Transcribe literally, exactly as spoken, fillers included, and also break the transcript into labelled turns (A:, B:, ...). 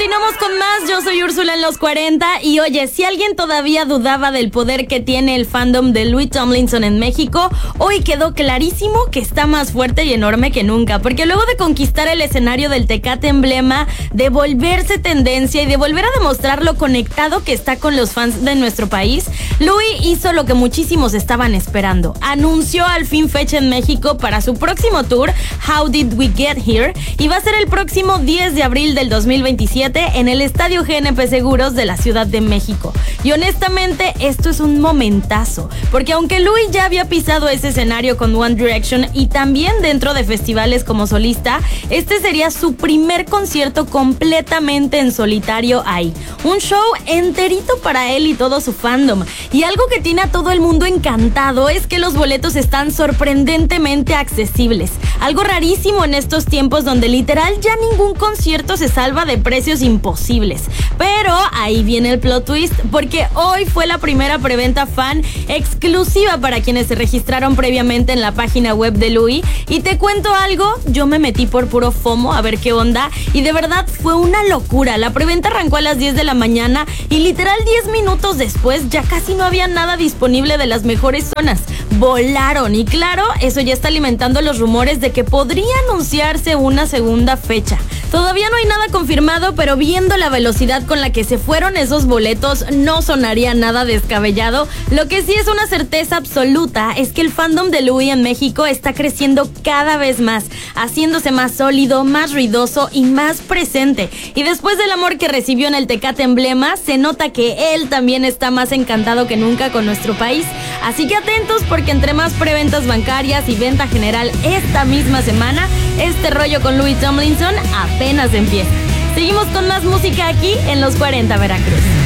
A: Continuamos con más. Yo soy Úrsula en los cuarenta. Y oye, si alguien todavía dudaba del poder que tiene el fandom de Louis Tomlinson en México, hoy quedó clarísimo que está más fuerte y enorme que nunca. Porque luego de conquistar el escenario del Tecate Emblema, de volverse tendencia y de volver a demostrar lo conectado que está con los fans de nuestro país, Louis hizo lo que muchísimos estaban esperando. Anunció al fin fecha en México para su próximo tour, How Did We Get Here, y va a ser el próximo diez de abril del dos mil veintisiete en el Estadio G N P Seguros de la Ciudad de México. Y honestamente, esto es un momentazo, porque aunque Louis ya había pisado ese escenario con One Direction y también dentro de festivales como solista, este sería su primer concierto completamente en solitario ahí. Un show enterito para él y todo su fandom. Y algo que tiene a todo el mundo encantado es que los boletos están sorprendentemente accesibles. Algo rarísimo en estos tiempos donde literal ya ningún concierto se salva de precios imposibles. Pero ahí viene el plot twist, porque hoy fue la primera preventa fan exclusiva para quienes se registraron previamente en la página web de Louis. Y te cuento algo, yo me metí por puro FOMO a ver qué onda y de verdad fue una locura. La preventa arrancó a las diez de la mañana y literal diez minutos después ya casi no había nada disponible de las mejores zonas. Volaron y claro, eso ya está alimentando los rumores de que podría anunciarse una segunda fecha. Todavía no hay nada confirmado, pero viendo la velocidad con la que se fueron esos boletos, no sonaría nada descabellado. Lo que sí es una certeza absoluta es que el fandom de Louis en México está creciendo cada vez más, haciéndose más sólido, más ruidoso y más presente. Y después del amor que recibió en el Tecate Emblema, se nota que él también está más encantado que nunca con nuestro país. Así que atentos, porque entre más preventas bancarias y venta general esta misma semana, este rollo con Louis Tomlinson apenas empieza. Seguimos con más música aquí en Los cuarenta Veracruz.